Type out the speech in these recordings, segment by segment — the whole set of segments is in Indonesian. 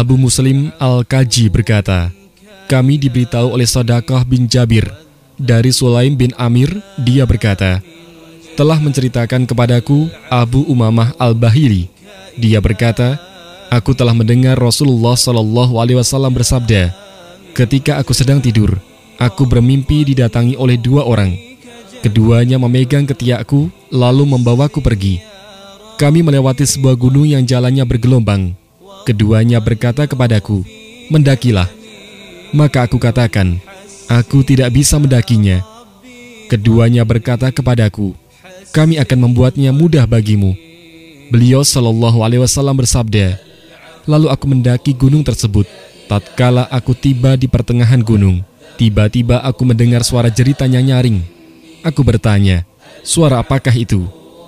Abu Muslim Al-Kaji berkata, kami diberitahu oleh Sadaqah bin Jabir dari Sulaim bin Amir, dia berkata, telah menceritakan kepadaku Abu Umamah Al-Bahili. Dia berkata, aku telah mendengar Rasulullah SAW bersabda, ketika aku sedang tidur, aku bermimpi didatangi oleh dua orang. Keduanya memegang ketiakku, lalu membawaku pergi. Kami melewati sebuah gunung yang jalannya bergelombang. Keduanya berkata kepadaku, mendakilah. Maka aku katakan, aku tidak bisa mendakinya. Keduanya berkata kepadaku, kami akan membuatnya mudah bagimu. Beliau SAW bersabda, lalu aku mendaki gunung tersebut. Tatkala aku tiba di pertengahan gunung, tiba-tiba aku mendengar suara jeritan yang nyaring. Aku bertanya, suara apakah itu?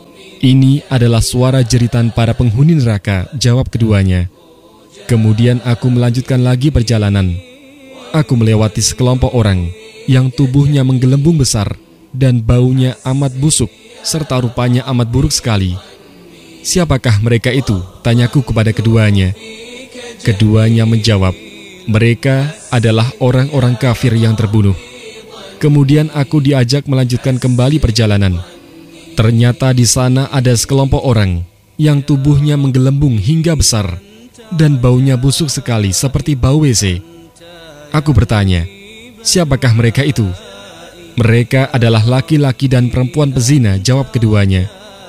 Ini adalah suara jeritan para penghuni neraka, jawab keduanya. Kemudian aku melanjutkan lagi perjalanan. Aku melewati sekelompok orang yang tubuhnya menggelembung besar dan baunya amat busuk serta rupanya amat buruk sekali. Siapakah mereka itu? Tanyaku kepada keduanya. Keduanya menjawab, mereka adalah orang-orang kafir yang terbunuh. Kemudian aku diajak melanjutkan kembali perjalanan. Ternyata di sana ada sekelompok orang yang tubuhnya menggelembung hingga besar dan baunya busuk sekali seperti bau WC. Aku bertanya, siapakah mereka itu? Mereka adalah laki-laki dan perempuan pezina, jawab keduanya.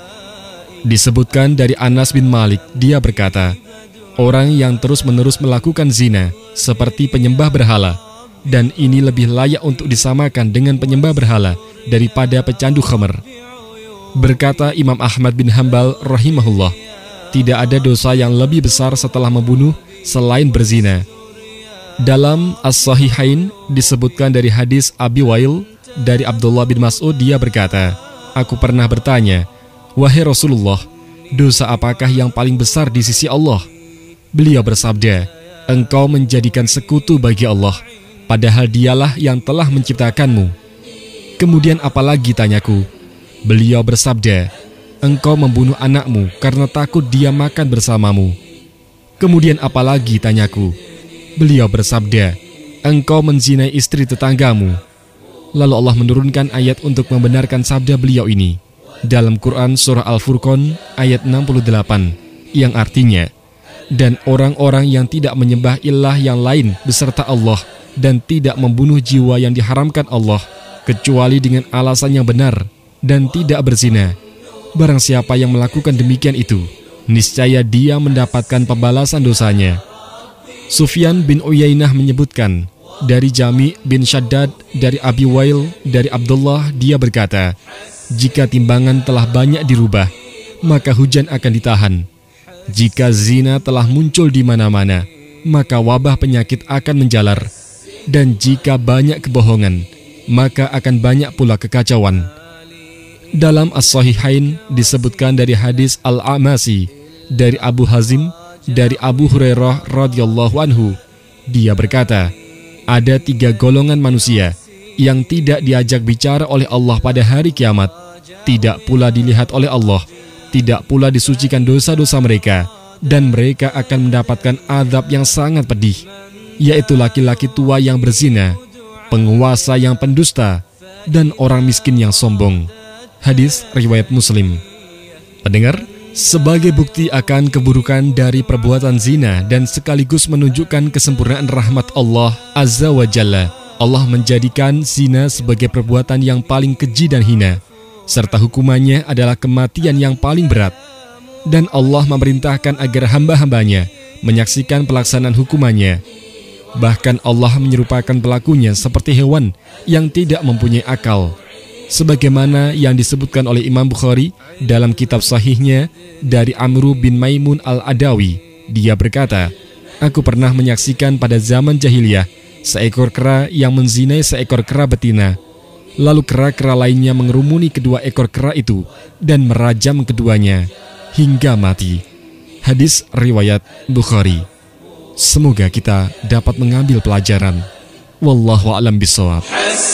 Disebutkan dari Anas bin Malik, dia berkata, orang yang terus-menerus melakukan zina seperti penyembah berhala, dan ini lebih layak untuk disamakan dengan penyembah berhala daripada pecandu khamr. Berkata Imam Ahmad bin Hanbal rahimahullah, tidak ada dosa yang lebih besar setelah membunuh selain berzina. Dalam As-Sahihain disebutkan dari hadis Abi Wail dari Abdullah bin Mas'ud, dia berkata, aku pernah bertanya, wahai Rasulullah, dosa apakah yang paling besar di sisi Allah? Beliau bersabda, engkau menjadikan sekutu bagi Allah, padahal dialah yang telah menciptakanmu. Kemudian apalagi, tanyaku? Beliau bersabda, engkau membunuh anakmu karena takut dia makan bersamamu. Kemudian apalagi, tanyaku? Beliau bersabda, engkau menzinai istri tetanggamu. Lalu Allah menurunkan ayat untuk membenarkan sabda beliau ini dalam Quran Surah Al-Furqan ayat 68, yang artinya, dan orang-orang yang tidak menyembah ilah yang lain beserta Allah dan tidak membunuh jiwa yang diharamkan Allah kecuali dengan alasan yang benar dan tidak berzina. Barang siapa yang melakukan demikian itu, niscaya dia mendapatkan pembalasan dosanya. Sufyan bin Uyainah menyebutkan dari Jami bin Shaddad dari Abi Wail dari Abdullah, dia berkata, jika timbangan telah banyak dirubah, maka hujan akan ditahan. Jika zina telah muncul di mana-mana, maka wabah penyakit akan menjalar. Dan jika banyak kebohongan, maka akan banyak pula kekacauan. Dalam As-Sahihain disebutkan dari hadis Al-A'masi dari Abu Hazim dari Abu Hurairah radhiyallahu anhu, dia berkata, ada 3 golongan manusia yang tidak diajak bicara oleh Allah pada hari kiamat, tidak pula dilihat oleh Allah, tidak pula disucikan dosa-dosa mereka, dan mereka akan mendapatkan azab yang sangat pedih, yaitu laki-laki tua yang berzina, penguasa yang pendusta, dan orang miskin yang sombong. Hadis riwayat Muslim. Pendengar, sebagai bukti akan keburukan dari perbuatan zina dan sekaligus menunjukkan kesempurnaan rahmat Allah Azza wa Jalla, Allah menjadikan zina sebagai perbuatan yang paling keji dan hina, serta hukumannya adalah kematian yang paling berat. Dan Allah memerintahkan agar hamba-hambanya menyaksikan pelaksanaan hukumannya. Bahkan Allah menyerupakan pelakunya seperti hewan yang tidak mempunyai akal, sebagaimana yang disebutkan oleh Imam Bukhari dalam kitab sahihnya dari Amru bin Maimun al-Adawi. Dia berkata, aku pernah menyaksikan pada zaman jahiliyah seekor kera yang menzinai seekor kera betina. Lalu kera-kera lainnya mengerumuni kedua ekor kera itu dan merajam keduanya hingga mati. Hadis riwayat Bukhari. Semoga kita dapat mengambil pelajaran. Wallahu a'lam bishawab.